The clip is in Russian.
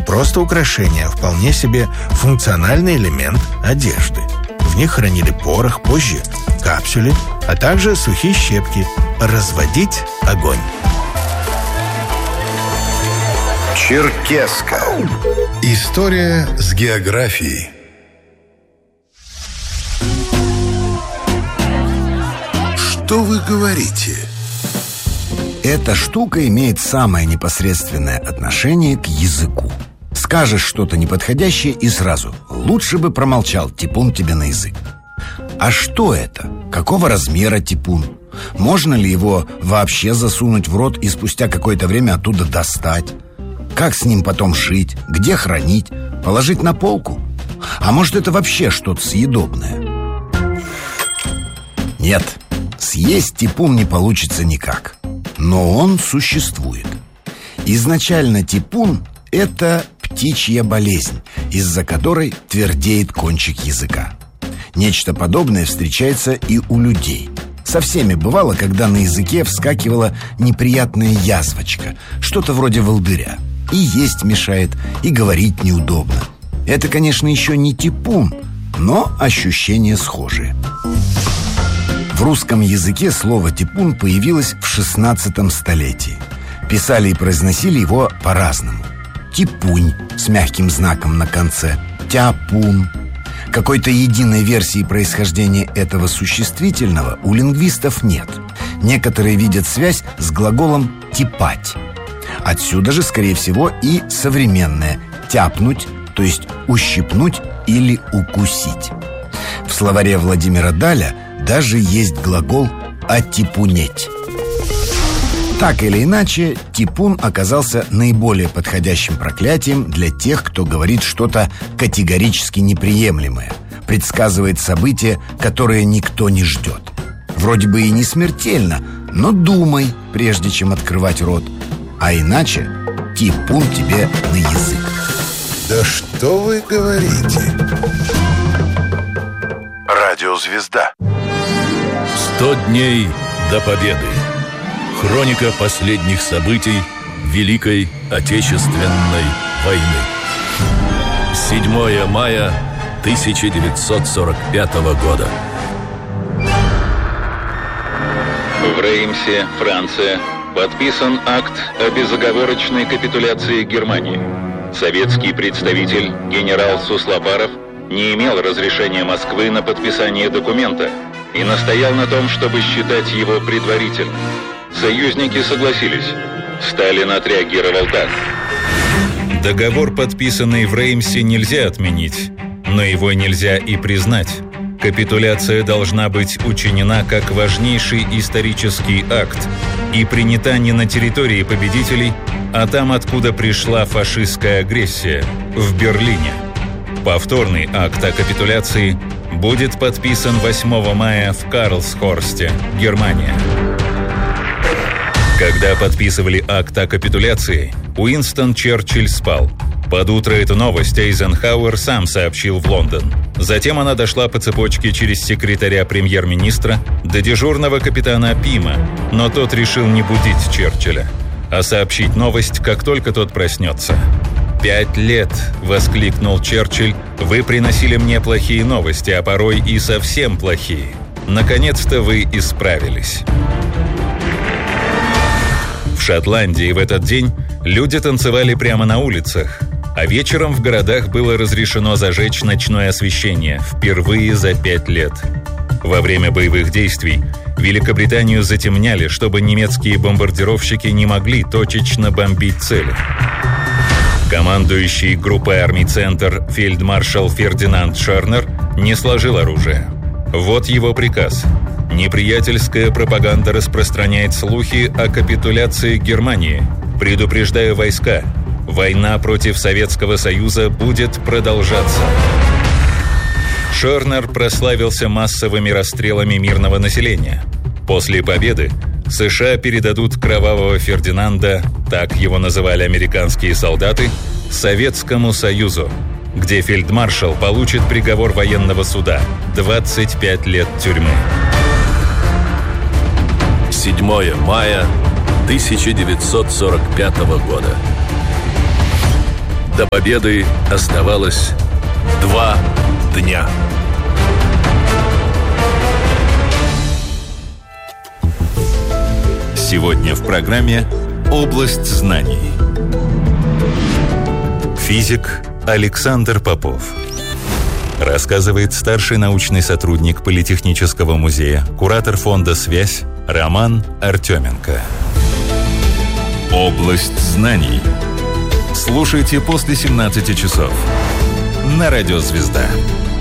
просто украшение, а вполне себе функциональный элемент одежды. В них хранили порох, позже капсюли, а также сухие щепки. Разводить огонь. Черкеска. История с географией. Что вы говорите? Эта штука имеет самое непосредственное отношение к языку. Скажешь что-то неподходящее и сразу: лучше бы промолчал, типун тебе на язык. А что это? Какого размера типун? Можно ли его вообще засунуть в рот и спустя какое-то время оттуда достать? Как с ним потом жить? Где хранить? Положить на полку? А может, это вообще что-то съедобное? Нет, съесть типун не получится никак. Но он существует. Изначально типун – это птичья болезнь, из-за которой твердеет кончик языка. Нечто подобное встречается и у людей. Со всеми бывало, когда на языке вскакивала неприятная язвочка, что-то вроде волдыря. И есть мешает, и говорить неудобно. Это, конечно, еще не типун, но ощущения схожие. В русском языке слово «типун» появилось в 16 столетии. Писали и произносили его по-разному. Типунь с мягким знаком на конце, тяпун. Какой-то единой версии происхождения этого существительного у лингвистов нет. Некоторые видят связь с глаголом «типать». Отсюда же, скорее всего, и современное «тяпнуть», то есть «ущипнуть» или «укусить». В словаре Владимира Даля даже есть глагол «отипунеть». Так или иначе, типун оказался наиболее подходящим проклятием для тех, кто говорит что-то категорически неприемлемое, предсказывает события, которые никто не ждет. Вроде бы и не смертельно, но думай, прежде чем открывать рот. А иначе типун тебе на язык. Да что вы говорите? Радиозвезда. 100 дней до победы. Хроника последних событий Великой Отечественной войны. 7 мая 1945 года. В Реймсе, Франция, подписан акт о безоговорочной капитуляции Германии. Советский представитель генерал Суслопаров не имел разрешения Москвы на подписание документа и настоял на том, чтобы считать его предварительным. Союзники согласились. Сталин отреагировал так. Договор, подписанный в Реймсе, нельзя отменить, но его нельзя и признать. Капитуляция должна быть учинена как важнейший исторический акт и принята не на территории победителей, а там, откуда пришла фашистская агрессия, в Берлине. Повторный акт о капитуляции будет подписан 8 мая в Карлсхорсте, Германия. Когда подписывали акт о капитуляции, Уинстон Черчилль спал. Под утро эту новость Эйзенхауэр сам сообщил в Лондон. Затем она дошла по цепочке через секретаря премьер-министра до дежурного капитана Пима, но тот решил не будить Черчилля, а сообщить новость, как только тот проснется. «5 лет!» — воскликнул Черчилль. «Вы приносили мне плохие новости, а порой и совсем плохие. Наконец-то вы исправились». В Шотландии в этот день люди танцевали прямо на улицах, а вечером в городах было разрешено зажечь ночное освещение впервые за 5 лет. Во время боевых действий Великобританию затемняли, чтобы немецкие бомбардировщики не могли точечно бомбить цели. Командующий группой армий «Центр» фельдмаршал Фердинанд Шернер не сложил оружие. Вот его приказ. Неприятельская пропаганда распространяет слухи о капитуляции Германии. Предупреждаю войска, война против Советского Союза будет продолжаться. Шернер прославился массовыми расстрелами мирного населения. После победы США передадут кровавого Фердинанда, так его называли американские солдаты, Советскому Союзу, где фельдмаршал получит приговор военного суда – 25 лет тюрьмы. 7 мая 1945 года. До победы оставалось 2 дня. Сегодня в программе «Область знаний». Физик Александр Попов. Рассказывает старший научный сотрудник Политехнического музея, куратор фонда «Связь» Роман Артеменко. «Область знаний». Слушайте после 17 часов на Радио «Звезда».